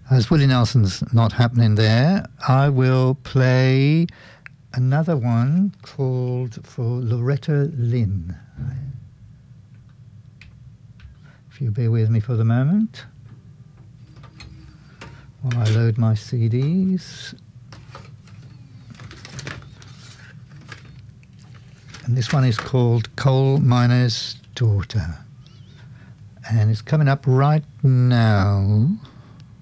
As Willie Nelson's not happening there, I will play another one called For Loretta Lynn. If you bear with me for the moment while I load my CDs. And this one is called Coal Miner's Daughter. And it's coming up right now.